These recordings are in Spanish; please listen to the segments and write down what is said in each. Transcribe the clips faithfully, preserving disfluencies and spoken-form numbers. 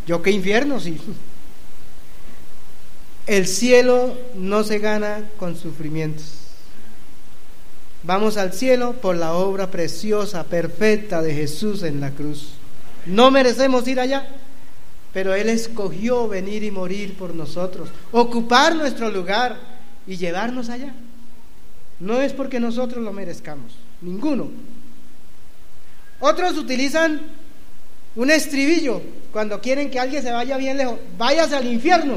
¿Yo qué infierno? Sí. El cielo no se gana con sufrimientos. Vamos al cielo por la obra preciosa, perfecta de Jesús en la cruz. No merecemos ir allá, pero Él escogió venir y morir por nosotros, ocupar nuestro lugar y llevarnos allá. No es porque nosotros lo merezcamos, ninguno. Otros utilizan un estribillo cuando quieren que alguien se vaya bien lejos: váyase al infierno.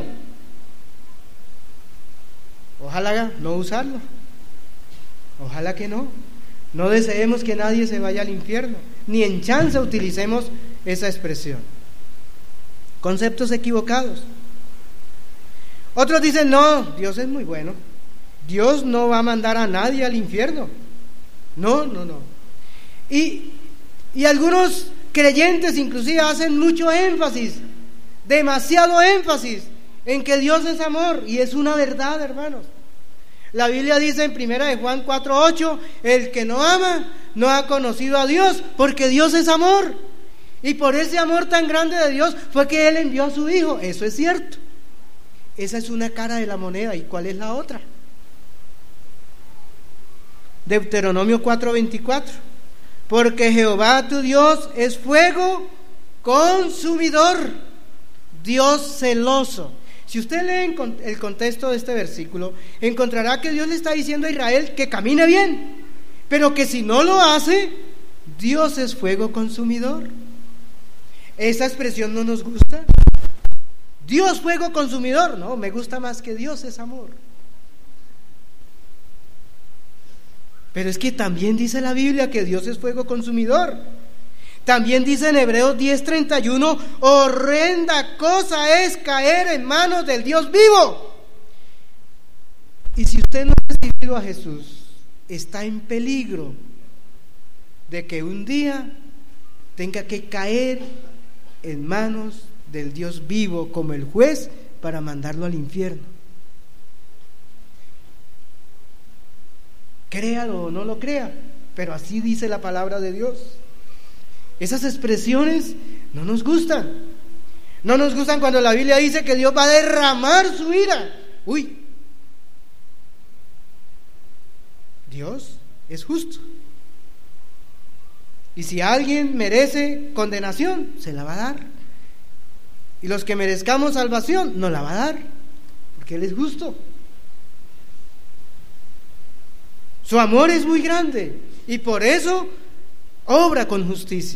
Ojalá no usarlo. Ojalá que no. No deseemos que nadie se vaya al infierno, ni en chance utilicemos esa expresión. Conceptos equivocados. Otros dicen: no, Dios es muy bueno, Dios no va a mandar a nadie al infierno. No, no, no. Y, y algunos creyentes inclusive hacen mucho énfasis, demasiado énfasis, en que Dios es amor, y es una verdad, hermanos. La Biblia dice en primera de Juan cuatro ocho: el que no ama no ha conocido a Dios, porque Dios es amor, y por ese amor tan grande de Dios fue que Él envió a su Hijo. Eso es cierto. Esa es una cara de la moneda. ¿Y cuál es la otra? Deuteronomio cuatro veinticuatro: porque Jehová tu Dios es fuego consumidor, Dios celoso. Si usted lee el contexto de este versículo, encontrará que Dios le está diciendo a Israel que camine bien, pero que si no lo hace, Dios es fuego consumidor. ¿Esa expresión no nos gusta? Dios fuego consumidor. No, me gusta más que Dios es amor. Pero es que también dice la Biblia que Dios es fuego consumidor. También dice en Hebreos diez treinta y uno: horrenda cosa es caer en manos del Dios vivo. Y si usted no ha recibido a Jesús, está en peligro de que un día tenga que caer en manos del Dios vivo como el juez para mandarlo al infierno. Créalo o no lo crea, pero así dice la palabra de Dios. Esas expresiones no nos gustan. No nos gustan cuando la Biblia dice que Dios va a derramar su ira. Uy, Dios es justo. Y si alguien merece condenación, se la va a dar. Y los que merezcamos salvación, nos la va a dar, porque Él es justo. Su amor es muy grande y por eso obra con justicia.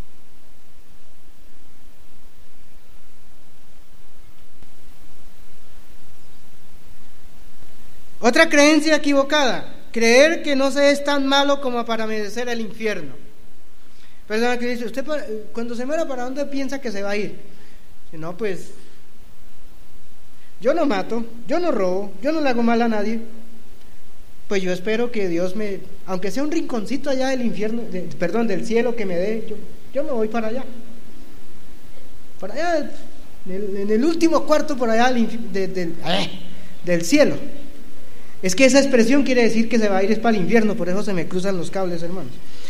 Otra creencia equivocada: creer que no se es tan malo como para merecer el infierno. Persona que dice: usted cuando se muera, ¿para dónde piensa que se va a ir? Si no, pues yo no mato, yo no robo, yo no le hago mal a nadie. Pues yo espero que Dios me, aunque sea un rinconcito allá del infierno, de, perdón, del cielo que me dé, yo, yo me voy para allá, para allá, en el, en el último cuarto por allá del, de, de, eh, del cielo. Es que esa expresión quiere decir que se va a ir es para el infierno, por eso se me cruzan los cables, hermanos.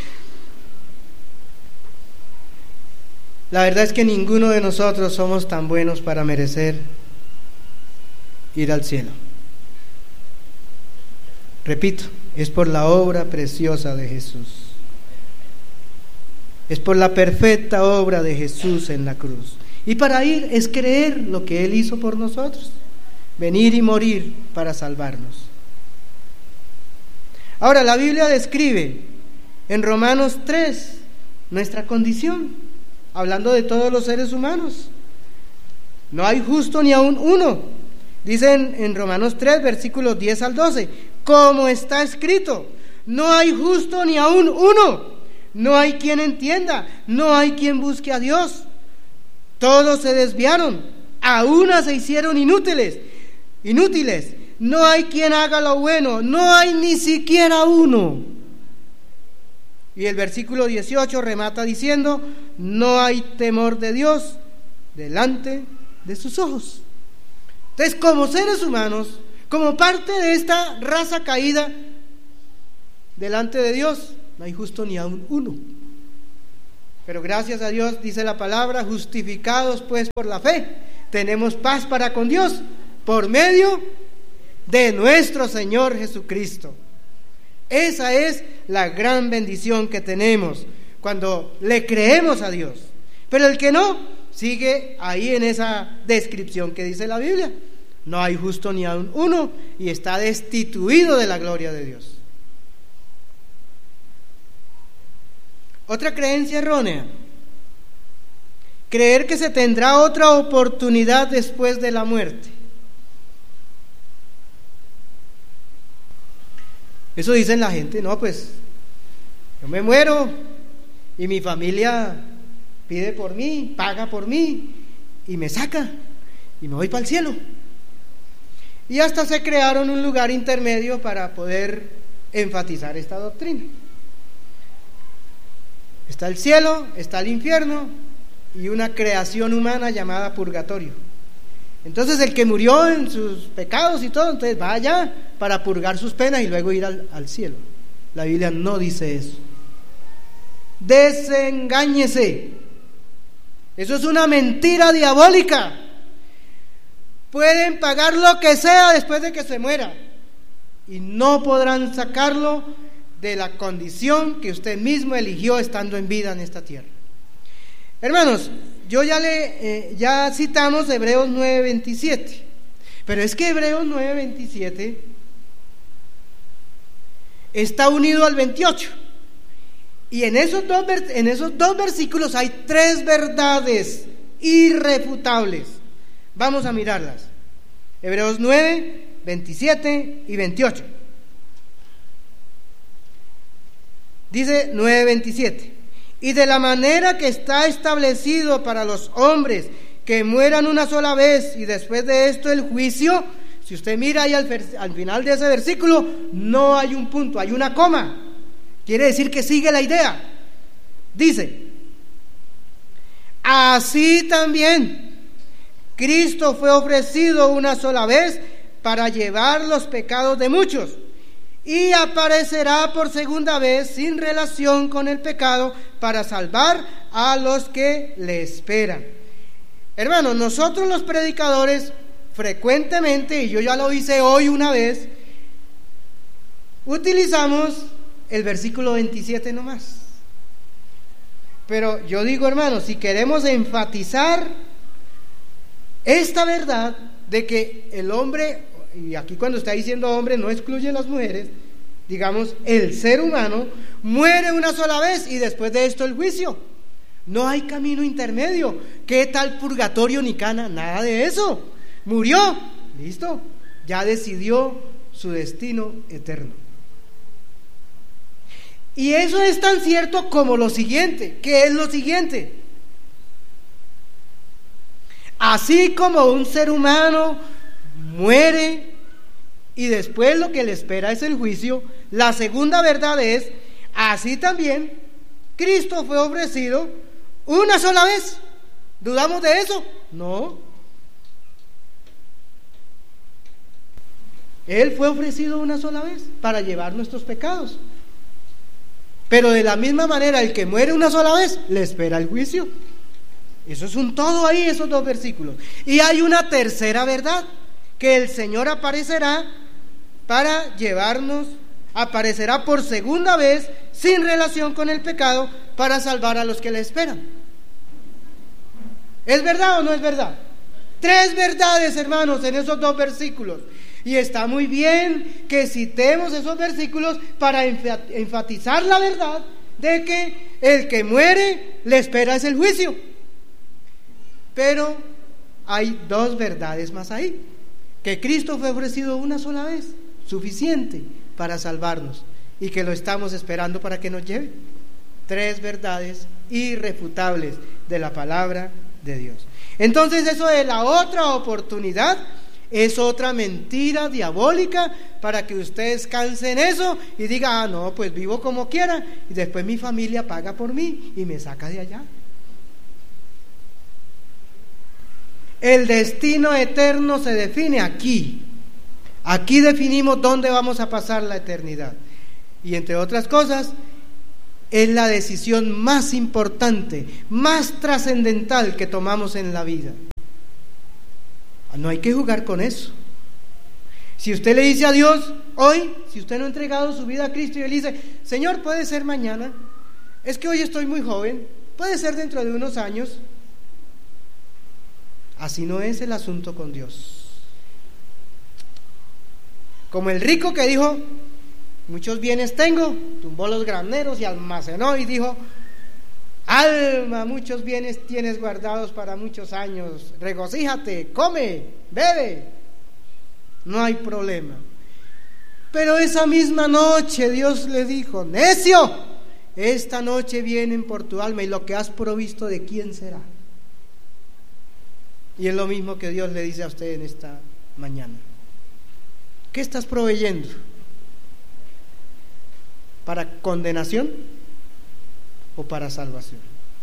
La verdad es que ninguno de nosotros somos tan buenos para merecer ir al cielo. Repito, es por la obra preciosa de Jesús. Es por la perfecta obra de Jesús en la cruz. Y para ir es creer lo que Él hizo por nosotros, venir y morir para salvarnos. Ahora, la Biblia describe en Romanos tres nuestra condición, hablando de todos los seres humanos. No hay justo ni aun uno. Dice en, en Romanos tres, versículos diez al doce: como está escrito, no hay justo ni aun uno, no hay quien entienda, no hay quien busque a Dios. Todos se desviaron, a una se hicieron inútiles, inútiles. No hay quien haga lo bueno, no hay ni siquiera uno. Y el versículo dieciocho remata diciendo: no hay temor de Dios delante de sus ojos. Entonces, como seres humanos, como parte de esta raza caída, delante de Dios no hay justo ni aun uno. Pero gracias a Dios, dice la palabra, justificados pues por la fe, tenemos paz para con Dios por medio de nuestro Señor Jesucristo. Esa es la gran bendición que tenemos cuando le creemos a Dios. Pero el que no, sigue ahí en esa descripción que dice la Biblia. No hay justo ni aun uno, y está destituido de la gloria de Dios. Otra creencia errónea: creer que se tendrá otra oportunidad después de la muerte. Eso dicen la gente, no, pues yo me muero y mi familia pide por mí, paga por mí y me saca y me voy para el cielo. Y hasta se crearon un lugar intermedio para poder enfatizar esta doctrina. Está el cielo, está el infierno y una creación humana llamada purgatorio. Entonces el que murió en sus pecados y todo, entonces va allá para purgar sus penas y luego ir al, al cielo. La Biblia no dice eso. Desengáñese. Eso es una mentira diabólica. Pueden pagar lo que sea después de que se muera y no podrán sacarlo de la condición que usted mismo eligió estando en vida en esta tierra. Hermanos, yo ya le eh, ya citamos Hebreos nueve veintisiete, pero es que Hebreos nueve veintisiete está unido al veintiocho, y en esos dos en esos dos versículos hay tres verdades irrefutables. Vamos a mirarlas. Hebreos nueve veintisiete y veintiocho. Dice nueve veintisiete: y de la manera que está establecido para los hombres que mueran una sola vez y después de esto el juicio. Si usted mira ahí al, al final de ese versículo, no hay un punto, hay una coma. Quiere decir que sigue la idea. Dice: así también Cristo fue ofrecido una sola vez para llevar los pecados de muchos, y aparecerá por segunda vez sin relación con el pecado para salvar a los que le esperan. Hermanos, nosotros los predicadores frecuentemente, y yo ya lo hice hoy una vez, utilizamos el versículo veintisiete nomás. Pero yo digo, hermanos, si queremos enfatizar esta verdad de que el hombre, y aquí cuando está diciendo hombre no excluye a las mujeres, digamos, el ser humano muere una sola vez y después de esto el juicio. No hay camino intermedio. ¿Qué tal purgatorio ni cana? Nada de eso. Murió, listo, ya decidió su destino eterno. Y eso es tan cierto como lo siguiente. ¿Qué es lo siguiente? Así como un ser humano muere y después lo que le espera es el juicio, la segunda verdad es: así también Cristo fue ofrecido una sola vez. ¿Dudamos de eso? No. Él fue ofrecido una sola vez para llevar nuestros pecados. Pero de la misma manera, el que muere una sola vez le espera el juicio. Eso es un todo ahí, esos dos versículos. Y hay una tercera verdad: que el Señor aparecerá para llevarnos, aparecerá por segunda vez sin relación con el pecado para salvar a los que le esperan. ¿Es verdad o no es verdad? Tres verdades, hermanos, en esos dos versículos. Y está muy bien que citemos esos versículos para enfatizar la verdad de que el que muere le espera es el juicio. Pero hay dos verdades más ahí: que Cristo fue ofrecido una sola vez, suficiente para salvarnos, y que lo estamos esperando para que nos lleve. Tres verdades irrefutables de la palabra de Dios. Entonces, eso de la otra oportunidad es otra mentira diabólica para que usted descanse en eso y diga: ah, no, pues vivo como quiera y después mi familia paga por mí y me saca de allá. El destino eterno se define aquí. Aquí definimos dónde vamos a pasar la eternidad. Y entre otras cosas, es la decisión más importante, más trascendental que tomamos en la vida. No hay que jugar con eso. Si usted le dice a Dios hoy, si usted no ha entregado su vida a Cristo y Él dice, Señor, puede ser mañana, es que hoy estoy muy joven, puede ser dentro de unos años. Así no es el asunto con Dios. Como el rico que dijo, muchos bienes tengo, tumbó los graneros y almacenó y dijo, alma, muchos bienes tienes guardados para muchos años, regocíjate, come, bebe, no hay problema. Pero esa misma noche Dios le dijo, necio, esta noche vienen por tu alma y lo que has provisto, ¿de quién será? Y es lo mismo que Dios le dice a usted en esta mañana. ¿Qué estás proveyendo? ¿Para condenación o para salvación?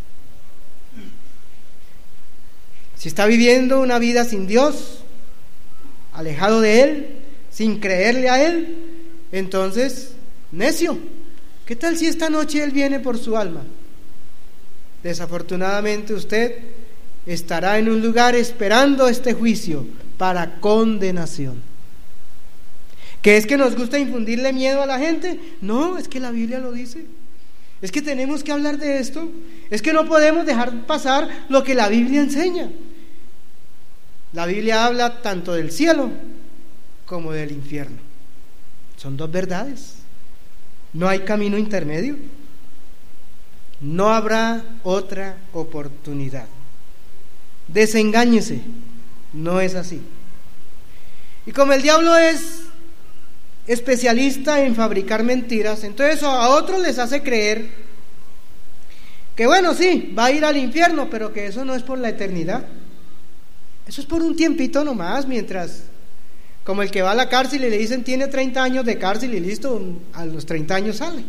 Si está viviendo una vida sin Dios, alejado de Él, sin creerle a Él, entonces, necio, ¿qué tal si esta noche Él viene por su alma? Desafortunadamente usted estará en un lugar esperando este juicio para condenación. ¿Qué es que nos gusta infundirle miedo a la gente? No, es que la Biblia lo dice. Es que tenemos que hablar de esto. Es que no podemos dejar pasar lo que la Biblia enseña. La Biblia habla tanto del cielo como del infierno. Son dos verdades. No hay camino intermedio. No habrá otra oportunidad. Desengáñese. No es así. Y como el diablo es especialista en fabricar mentiras, entonces a otros les hace creer que bueno, sí, va a ir al infierno, pero que eso no es por la eternidad, eso es por un tiempito nomás, mientras, como el que va a la cárcel y le dicen tiene treinta años de cárcel y listo, a los treinta años sale.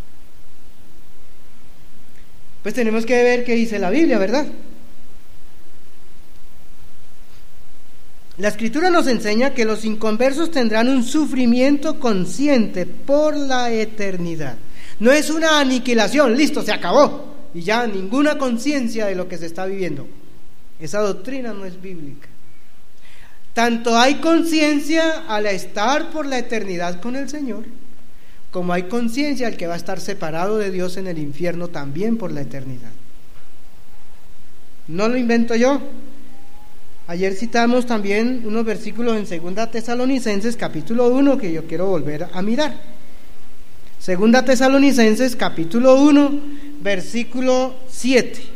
Pues tenemos que ver qué dice la Biblia, ¿verdad? La Escritura nos enseña que los inconversos tendrán un sufrimiento consciente por la eternidad. No es una aniquilación, listo, se acabó, y ya ninguna conciencia de lo que se está viviendo. Esa doctrina no es bíblica. Tanto hay conciencia al estar por la eternidad con el Señor, como hay conciencia al que va a estar separado de Dios en el infierno también por la eternidad. No lo invento yo. Ayer citamos también unos versículos en Segunda Tesalonicenses capítulo uno que yo quiero volver a mirar. Segunda Tesalonicenses capítulo uno versículo siete.